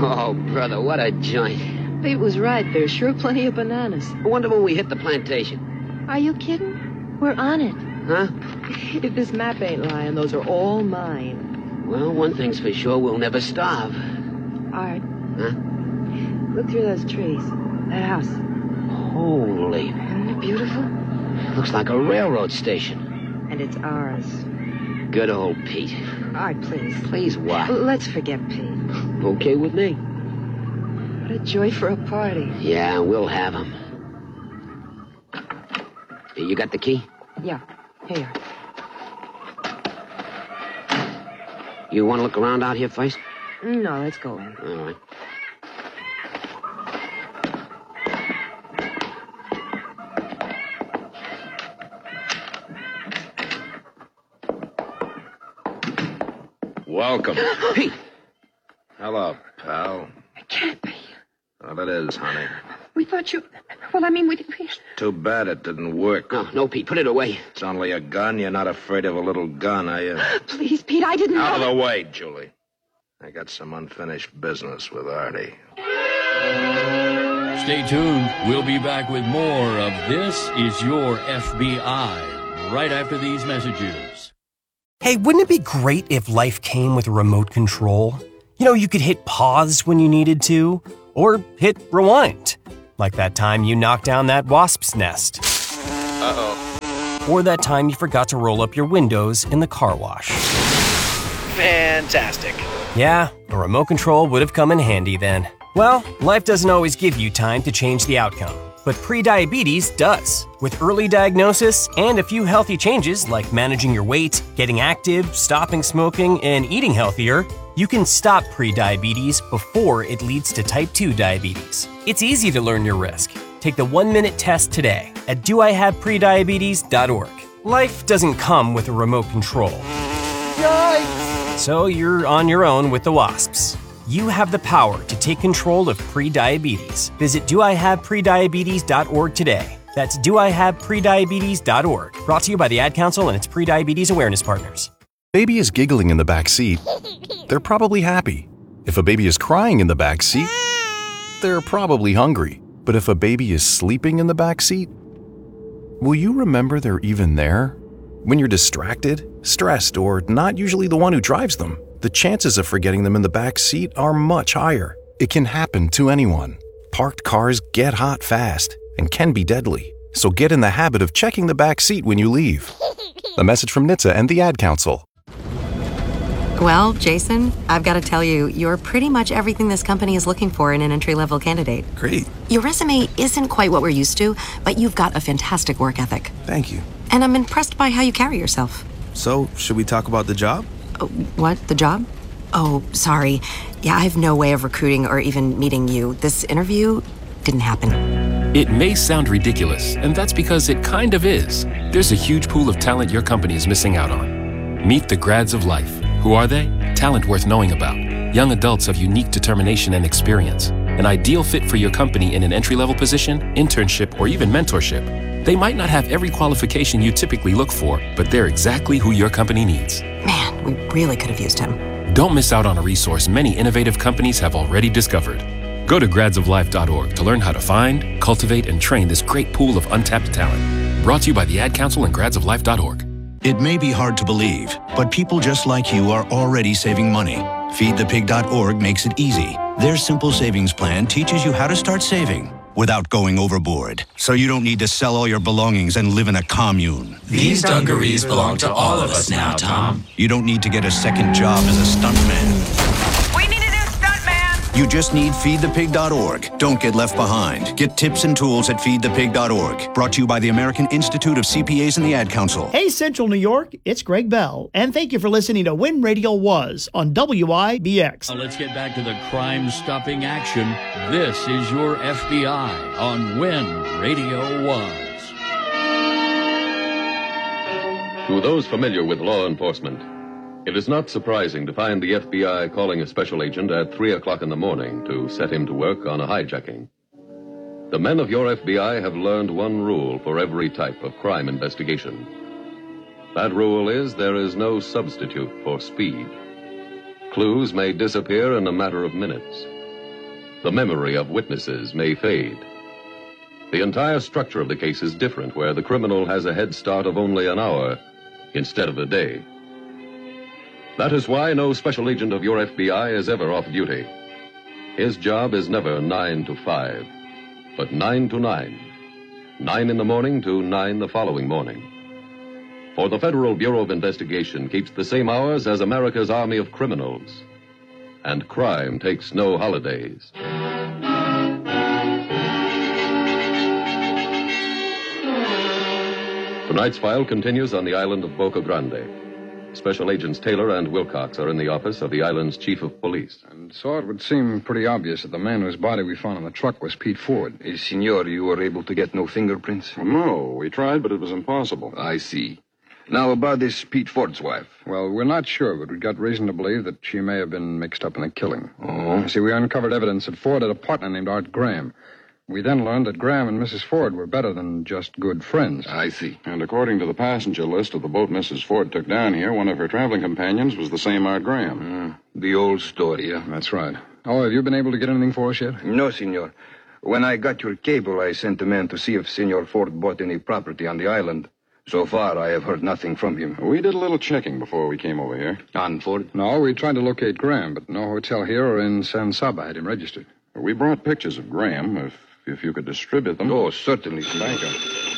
Oh, brother, what a joint. Pete was right. There's sure plenty of bananas. I wonder when we hit the plantation. Are you kidding? We're on it. Huh? If this map ain't lying, those are all mine. Well, one thing's for sure, we'll never starve. Art. Huh? Look through those trees. That house. Holy. Isn't it beautiful? Looks like a railroad station. And it's ours. Good old Pete. Art, please. Please what? Let's forget Pete. Okay with me. What a joy for a party. Yeah, we'll have him. You got the key? Yeah. Here you are. You want to look around out here first? No, let's go in. All right. Welcome. Pete! Hello, pal. It can't be. Well, it is, honey. We thought you... Well, I mean, we... Too bad it didn't work. No, Pete, put it away. It's only a gun. You're not afraid of a little gun, are you? Please, Pete, I didn't Out know... of the way, Julie. I got some unfinished business with Artie. Stay tuned. We'll be back with more of This Is Your FBI right after these messages. Hey, wouldn't it be great if life came with a remote control? You know, you could hit pause when you needed to, or hit rewind. Like that time you knocked down that wasp's nest. Uh-oh. Or that time you forgot to roll up your windows in the car wash. Fantastic. Yeah, a remote control would have come in handy then. Well, life doesn't always give you time to change the outcome, but prediabetes does. With early diagnosis and a few healthy changes like managing your weight, getting active, stopping smoking, and eating healthier, you can stop prediabetes before it leads to type 2 diabetes. It's easy to learn your risk. Take the 1-minute test today at doihaveprediabetes.org. Life doesn't come with a remote control. Yikes! So you're on your own with the wasps. You have the power to take control of prediabetes. Visit doihaveprediabetes.org today. That's doihaveprediabetes.org. Brought to you by the Ad Council and its prediabetes awareness partners. Baby is giggling in the back seat. They're probably happy. If a baby is crying in the back seat, they're probably hungry. But if a baby is sleeping in the back seat, will you remember they're even there? When you're distracted, stressed, or not usually the one who drives them, the chances of forgetting them in the back seat are much higher. It can happen to anyone. Parked cars get hot fast and can be deadly. So get in the habit of checking the back seat when you leave. A message from NHTSA and the Ad Council. Well, Jason, I've got to tell you, you're pretty much everything this company is looking for in an entry-level candidate. Great. Your resume isn't quite what we're used to, but you've got a fantastic work ethic. Thank you. And I'm impressed by how you carry yourself. So, should we talk about the job? What? The job? Oh, sorry. Yeah, I have no way of recruiting or even meeting you. This interview didn't happen. It may sound ridiculous, and that's because it kind of is. There's a huge pool of talent your company is missing out on. Meet the grads of life. Who are they? Talent worth knowing about. Young adults of unique determination and experience. An ideal fit for your company in an entry-level position, internship, or even mentorship. They might not have every qualification you typically look for, but they're exactly who your company needs. Man, we really could have used him. Don't miss out on a resource many innovative companies have already discovered. Go to gradsoflife.org to learn how to find, cultivate, and train this great pool of untapped talent. Brought to you by the Ad Council and gradsoflife.org. It may be hard to believe, but people just like you are already saving money. FeedThePig.org makes it easy. Their simple savings plan teaches you how to start saving without going overboard. So you don't need to sell all your belongings and live in a commune. These dungarees belong to all of us now, Tom. You don't need to get a second job as a stuntman. We need a new stuntman! You just need FeedThePig.org. Don't get left behind. Get tips and tools at FeedThePig.org. Brought to you by the American Institute of CPAs and the Ad Council. Hey, Central New York, it's Greg Bell, and thank you for listening to When Radio Was on WIBX. Let's get back to the crime-stopping action. This is your FBI on When Radio Was. To those familiar with law enforcement, it is not surprising to find the FBI calling a special agent at 3 o'clock in the morning to set him to work on a hijacking. The men of your FBI have learned one rule for every type of crime investigation. That rule is there is no substitute for speed. Clues may disappear in a matter of minutes, the memory of witnesses may fade. The entire structure of the case is different, where the criminal has a head start of only an hour instead of a day. That is why no special agent of your FBI is ever off duty. His job is never 9 to 5, but 9 to 9. 9 in the morning to 9 the following morning. For the Federal Bureau of Investigation keeps the same hours as America's army of criminals. And crime takes no holidays. Tonight's file continues on the island of Boca Grande. Special Agents Taylor and Wilcox are in the office of the island's chief of police. And so it would seem pretty obvious that the man whose body we found in the truck was Pete Ford. Senor, you were able to get no fingerprints? No, we tried, but it was impossible. I see. Now, about this Pete Ford's wife. Well, we're not sure, but we've got reason to believe that she may have been mixed up in a killing. Oh? You see, we uncovered evidence that Ford had a partner named Art Graham. We then learned that Graham and Mrs. Ford were better than just good friends. I see. And according to the passenger list of the boat Mrs. Ford took down here, one of her traveling companions was the same Art Graham. The old story, yeah? That's right. Oh, have you been able to get anything for us yet? No, senor. When I got your cable, I sent a man to see if Senor Ford bought any property on the island. So far, I have heard nothing from him. We did a little checking before we came over here. On Ford? No, we tried to locate Graham, but no hotel here or in San Saba had him registered. We brought pictures of Graham, if you could distribute them. Oh, certainly. Thank you.